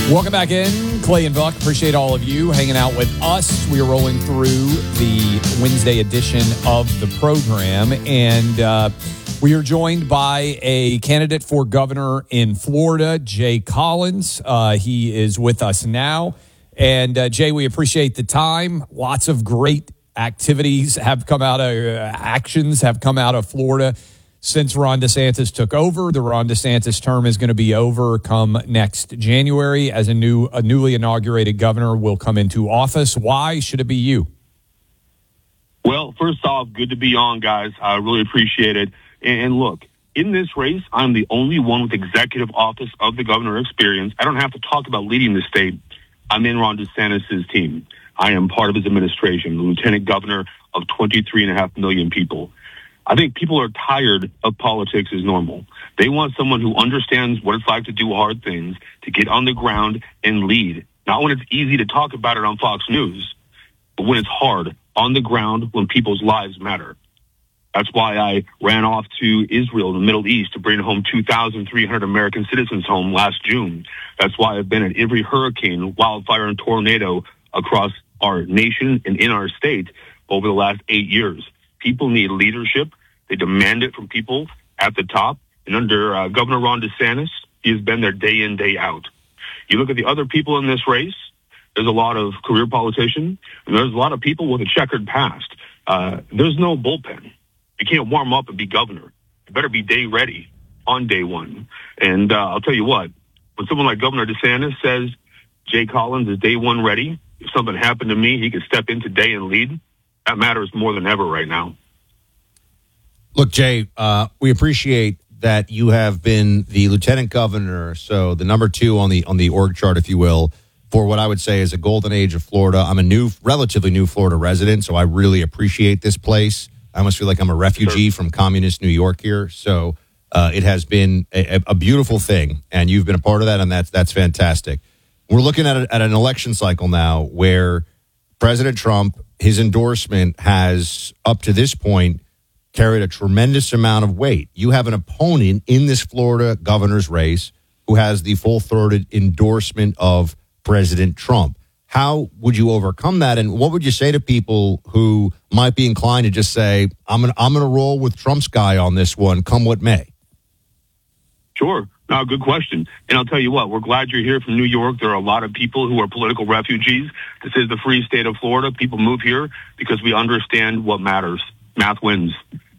Welcome back in. Clay and Buck, appreciate all of you hanging out with us. We are rolling through the Wednesday edition of the program, and we are joined by a candidate for governor in Florida, Jay Collins. He is with us now. And, Jay, we appreciate the time. Lots of great activities have come out of, actions have come out of Florida since Ron DeSantis took over. The Ron DeSantis term is going to be over come next January as a newly inaugurated governor will come into office. Why should it be you? Well, first off, good to be on, guys. I really appreciate it. And look, in this race, I'm the only one with executive office of the governor experience. I don't have to talk about leading the state. I'm in Ron DeSantis' team. I am part of his administration, the lieutenant governor of 23.5 million people. I think people are tired of politics as normal. They want someone who understands what it's like to do hard things, to get on the ground and lead. Not when it's easy to talk about it on Fox News, but when it's hard, on the ground, when people's lives matter. That's why I ran off to Israel, the Middle East, to bring home 2,300 American citizens home last June. That's why I've been at every hurricane, wildfire, and tornado across our nation and in our state over the last 8 years. People need leadership. They demand it from people at the top. And under Governor Ron DeSantis, he has been there day in, day out. You look at the other people in this race, there's a lot of career politicians, and there's a lot of people with a checkered past. There's no bullpen. You can't warm up and be governor. You better be day ready on day one. And I'll tell you what, when someone like Governor DeSantis says Jay Collins is day one ready, if something happened to me, he could step in today and lead. That matters more than ever right now. Look, Jay, we appreciate that you have been the lieutenant governor, so the number 2 on the org chart, if you will, for what I would say is a golden age of Florida. I'm a relatively new Florida resident, so I really appreciate this place. I almost feel like I'm a refugee from communist New York here. So it has been a beautiful thing, and you've been a part of that, and that's fantastic. We're looking at an election cycle now where President Trump, his endorsement has, up to this point, carried a tremendous amount of weight. You have an opponent in this Florida governor's race who has the full-throated endorsement of President Trump. How would you overcome that, and what would you say to people who might be inclined to just say, I'm gonna roll with Trump's guy on this one, come what may? Sure. No, good question. And I'll tell you what, we're glad you're here from New York. There are a lot of people who are political refugees. This is the free state of Florida. People move here because we understand what matters. Math wins.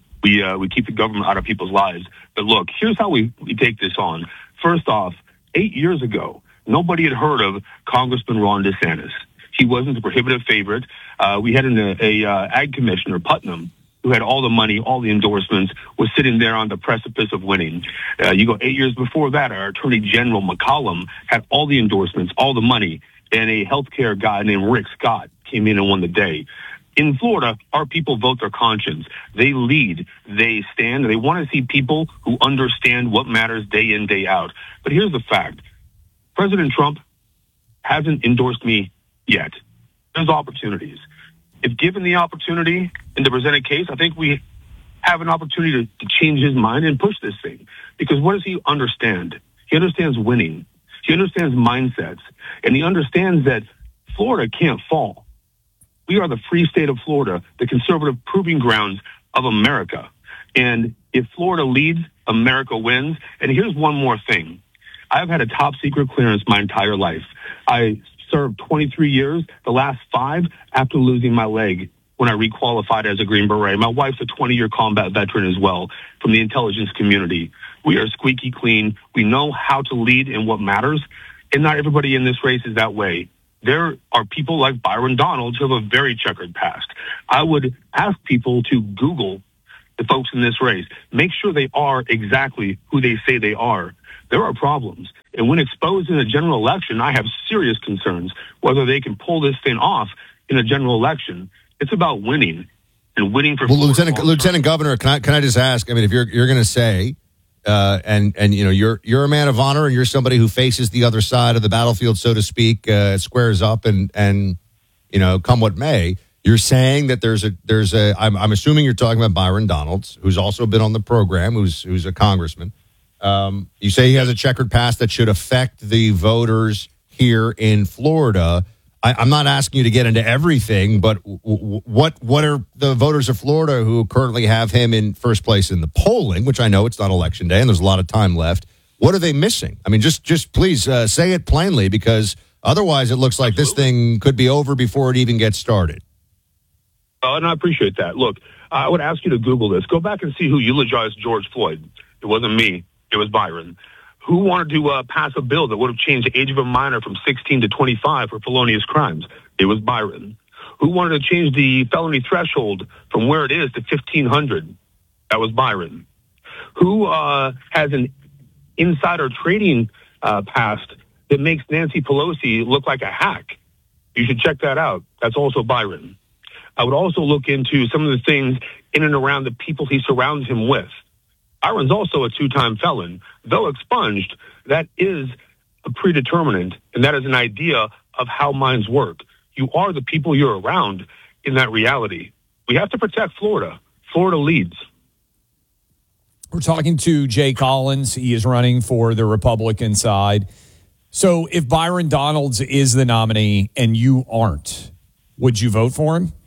We keep the government out of people's lives. But look, here's how we take this on. First off, 8 years ago, nobody had heard of Congressman Ron DeSantis. He wasn't the prohibitive favorite. We had a ag commissioner, Putnam, who had all the money, all the endorsements, was sitting there on the precipice of winning. You go 8 years before that, our Attorney General McCollum had all the endorsements, all the money, and a healthcare guy named Rick Scott came in and won the day. In Florida, our people vote their conscience. They lead, they stand, they want to see people who understand what matters day in, day out. But here's the fact. President Trump hasn't endorsed me yet. There's opportunities. If given the opportunity and to present a case, I think we have an opportunity to change his mind and push this thing. Because what does he understand? He understands winning. He understands mindsets. And he understands that Florida can't fall. We are the free state of Florida, the conservative proving grounds of America. And if Florida leads, America wins. And here's one more thing. I've had a top secret clearance my entire life. I served 23 years, the last 5 after losing my leg when I requalified as a Green Beret. My wife's a 20-year combat veteran as well from the intelligence community. We are squeaky clean. We know how to lead and what matters. And not everybody in this race is that way. There are people like Byron Donalds who have a very checkered past. I would ask people to Google the folks in this race. Make sure they are exactly who they say they are. There are problems. And when exposed in a general election, I have serious concerns whether they can pull this thing off in a general election. It's about winning and winning for. Well, Lieutenant Governor, can I just ask? I mean, if you're going to say, and you know, you're a man of honor, and you're somebody who faces the other side of the battlefield, so to speak, squares up, and you know, come what may. You're saying that there's a. I'm assuming you're talking about Byron Donalds, who's also been on the program, who's a congressman. You say he has a checkered past that should affect the voters here in Florida. I'm not asking you to get into everything, but what are the voters of Florida who currently have him in first place in the polling, which I know it's not election day and there's a lot of time left. What are they missing? I mean, just please say it plainly, because otherwise it looks like this thing could be over before it even gets started. And I appreciate that. Look, I would ask you to Google this. Go back and see who eulogized George Floyd. It wasn't me. It was Byron. Who wanted to pass a bill that would have changed the age of a minor from 16 to 25 for felonious crimes? It was Byron. Who wanted to change the felony threshold from where it is to 1,500? That was Byron. Who has an insider trading past that makes Nancy Pelosi look like a hack? You should check that out. That's also Byron. I would also look into some of the things in and around the people he surrounds him with. Byron's also a two-time felon. Though expunged, that is a predeterminant, and that is an idea of how minds work. You are the people you're around in that reality. We have to protect Florida. Florida leads. We're talking to Jay Collins. He is running for the Republican side. So if Byron Donalds is the nominee and you aren't, would you vote for him?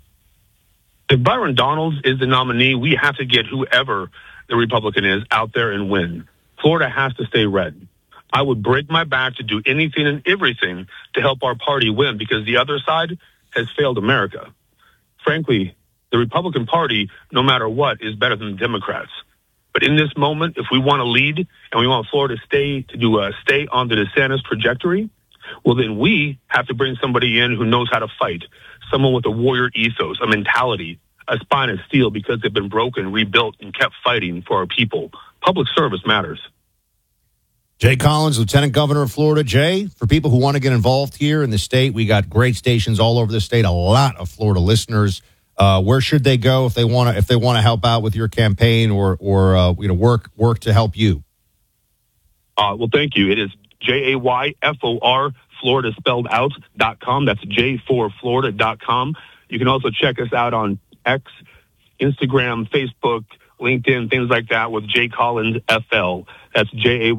If Byron Donalds is the nominee, we have to get whoever the Republican is out there and win. Florida has to stay red. I would break my back to do anything and everything to help our party win, because the other side has failed America. Frankly, the Republican Party, no matter what, is better than the Democrats. But in this moment, if we want to lead and we want Florida to stay on the DeSantis trajectory, well, then we have to bring somebody in who knows how to fight, someone with a warrior ethos, a mentality, a spine of steel, because they've been broken, rebuilt, and kept fighting for our people. Public service matters. Jay Collins, Lieutenant Governor of Florida. Jay, for people who want to get involved here in the state, we got great stations all over the state, a lot of Florida listeners. Where should they go if they want to help out with your campaign or work to help you? Well, thank you. It is JAYFOR, Florida spelled out.com. That's J4Florida.com. You can also check us out on X, Instagram, Facebook, LinkedIn, things like that with Jay Collins FL. That's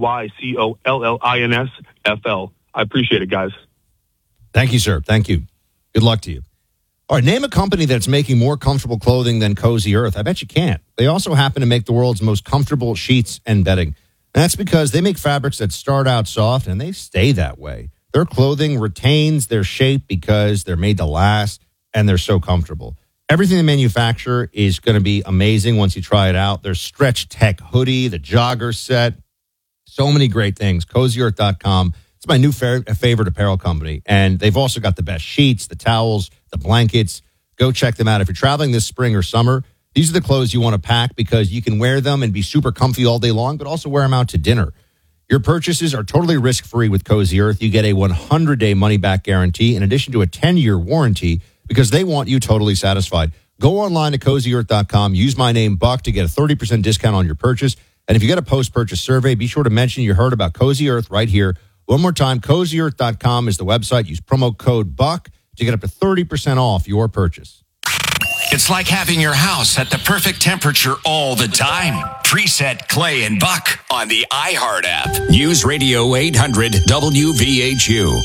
JAYCOLLINS FL. I appreciate it, guys. Thank you, sir. Thank you. Good luck to you. All right, name a company that's making more comfortable clothing than Cozy Earth. I bet you can't. They also happen to make the world's most comfortable sheets and bedding. And that's because they make fabrics that start out soft and they stay that way. Their clothing retains their shape because they're made to last and they're so comfortable. Everything they manufacture is going to be amazing once you try it out. Their Stretch Tech hoodie, the jogger set, so many great things. CozyEarth.com. It's my new favorite apparel company. And they've also got the best sheets, the towels, the blankets. Go check them out. If you're traveling this spring or summer, these are the clothes you want to pack because you can wear them and be super comfy all day long, but also wear them out to dinner. Your purchases are totally risk-free with Cozy Earth. You get a 100-day money-back guarantee in addition to a 10-year warranty because they want you totally satisfied. Go online to CozyEarth.com. Use my name, Buck, to get a 30% discount on your purchase. And if you get a post-purchase survey, be sure to mention you heard about Cozy Earth right here. One more time, CozyEarth.com is the website. Use promo code BUCK to get up to 30% off your purchase. It's like having your house at the perfect temperature all the time. Preset Clay and Buck on the iHeart app. News Radio 800 WVHU.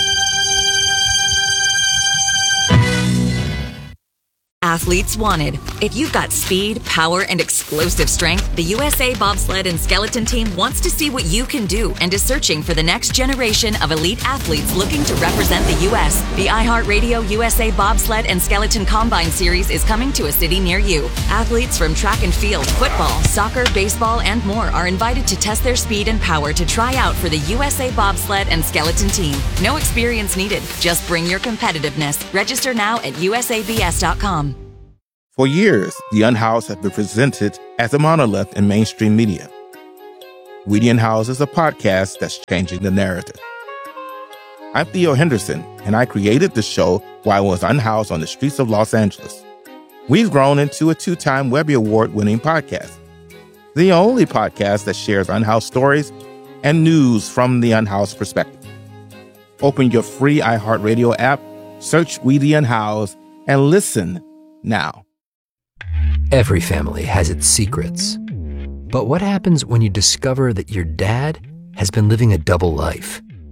Athletes wanted. If you've got speed, power, and explosive strength, the USA Bobsled and Skeleton Team wants to see what you can do and is searching for the next generation of elite athletes looking to represent the U.S. The iHeartRadio USA Bobsled and Skeleton Combine Series is coming to a city near you. Athletes from track and field, football, soccer, baseball, and more are invited to test their speed and power to try out for the USA Bobsled and Skeleton Team. No experience needed. Just bring your competitiveness. Register now at usabs.com. For years, The Unhoused has been presented as a monolith in mainstream media. We the Unhoused is a podcast that's changing the narrative. I'm Theo Henderson, and I created the show while I was unhoused on the streets of Los Angeles. We've grown into a 2-time Webby Award-winning podcast. The only podcast that shares unhoused stories and news from the unhoused perspective. Open your free iHeartRadio app, search We the Unhoused, and listen now. Every family has its secrets. But what happens when you discover that your dad has been living a double life?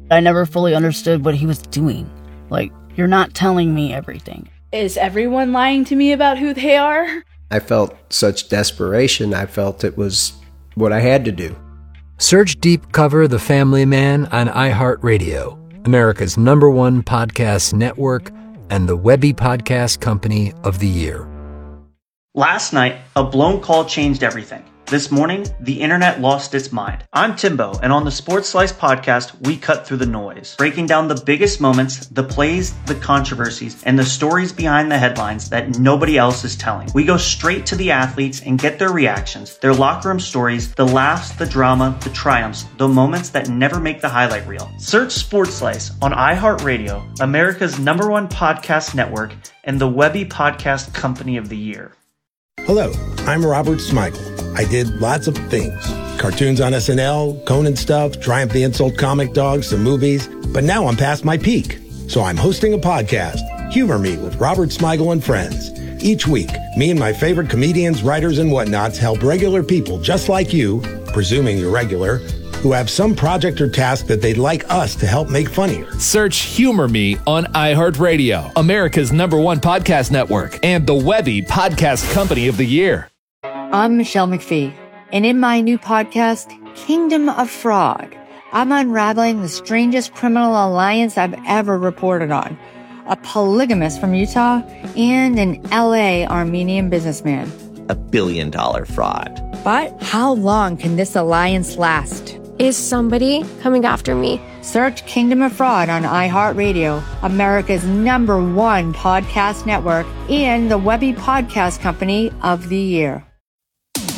I never fully understood what he was doing. Like, you're not telling me everything. Is everyone lying to me about who they are? I felt such desperation. I felt it was what I had to do. Search Deep Cover The Family Man on iHeartRadio, America's #1 podcast network and the Webby Podcast Company of the Year. Last night, a blown call changed everything. This morning, the internet lost its mind. I'm Timbo, and on the Sports Slice podcast, we cut through the noise, breaking down the biggest moments, the plays, the controversies, and the stories behind the headlines that nobody else is telling. We go straight to the athletes and get their reactions, their locker room stories, the laughs, the drama, the triumphs, the moments that never make the highlight reel. Search Sports Slice on iHeartRadio, America's #1 podcast network, and the Webby Podcast Company of the Year. Hello, I'm Robert Smigel. I did lots of things. Cartoons on SNL, Conan stuff, Triumph the Insult Comic Dog, some movies. But now I'm past my peak. So I'm hosting a podcast, Humor Me with Robert Smigel and Friends. Each week, me and my favorite comedians, writers, and whatnots help regular people just like you, presuming you're regular, who have some project or task that they'd like us to help make funnier. Search Humor Me on iHeartRadio, America's #1 podcast network, and the Webby Podcast Company of the Year. I'm Michelle McPhee, and in my new podcast, Kingdom of Fraud, I'm unraveling the strangest criminal alliance I've ever reported on. A polygamist from Utah and an LA Armenian businessman. $1 billion fraud. But how long can this alliance last? Is somebody coming after me? Search Kingdom of Fraud on iHeartRadio, America's #1 podcast network, and the Webby Podcast Company of the Year.